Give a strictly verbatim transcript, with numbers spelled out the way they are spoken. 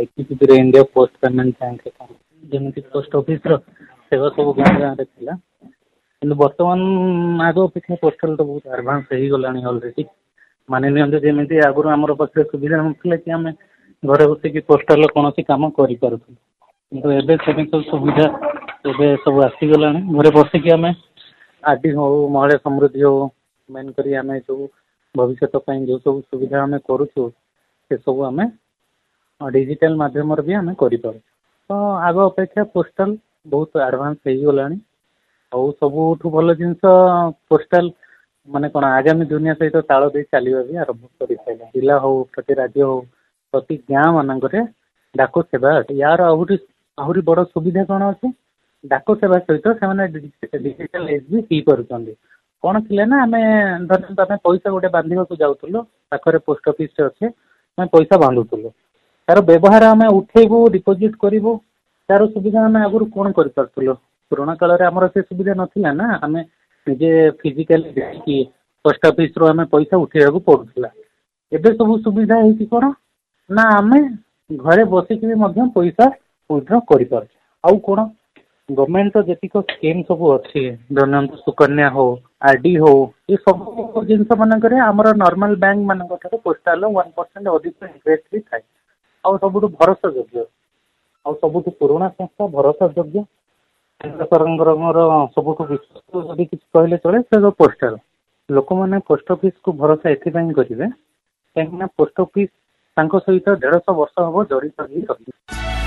Executive India post payment bank जमी post office सेवा सब गाँव गाँव थी कि बर्तमान आग अपेक्षा पोस्टाल तो बहुत एडवांस हो गला अलरेडी मानि नियंतु जमी आगुरी आम पाखे सुविधा ना कि आम घरे बसिक पोस्टाल कौन कम करूँ कि एवं सब सुविधा एवं सब आसीगला घरे बसिक आम आरडी हो महिला समृद्धि हो मेन करी आम जो भविष्य जो सब सुविधा आम करुचु से सब आम डिजिटल माध्यम भी आम कर तो आग अपेक्षा पोस्टाल बहुत एडवांस हो गला और सबुठ भल जिन पोस्टाल माने कौन आगामी दुनिया सहित ताल दे चलवा भी आरंभ कर जिला हो प्रति राज्य हो प्रति गाँव मानक डाक सेवा यार आहरी आहरी बड़ सुविधा कौन अच्छे डाक सेवा सहित से डिजिटालाइज भी हो पार्टी कौन थी ना आम धरत आम पैसा गोटे बांधा जाऊँ पाखे पोस्ट ऑफिस अच्छे आम पैसा बांधुलु तार व्यवहार आम उठेबू डिपोजिट करूँ तार सुविधा आम आगुरी कौन कर पुराणा काल आमर से सुविधा नाला ना आम निजे फिजिकाली देखिए पोस्ट ऑफिस रू आम पैसा उठेबा पड़ूला एवं सब सुविधा है कौन ना आम घरे बसिक भी पैसा विथड्र कर आउ कौन गवर्नमेंट जीक स्कीम सब अच्छी धन सुकन्या हो आरडी हो ये सब जिन मानक आमर नॉर्मल बैंक मान पोस्टाल वन परसेंट अधिक इंटरेस्ट भी थाए आउ सब भरोसा योग्य आउ सब पुराणा संस्था भरोसा योग्य केन्द्र सरकार सबुठ विश्वास जदि किसी कहले चले से पोस्टाल लोक मैंने पोस्ट ऑफिस को भरोसा एपाई करेंगे कहीं पोस्ट ऑफिस सहित डेढ़ वर्ष हम जड़ित ही रही।